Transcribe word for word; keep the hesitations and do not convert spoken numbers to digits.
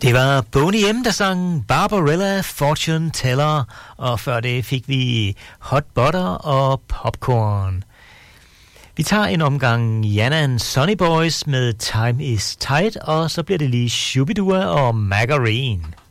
Det var Boney M, der sang Barbarella Fortune Teller, og før det fik vi Hot Butter og Popcorn. Vi tager en omgang Yana and Sonny Boys med Time is Tight, og så bliver det lige Shubidua og Margarine.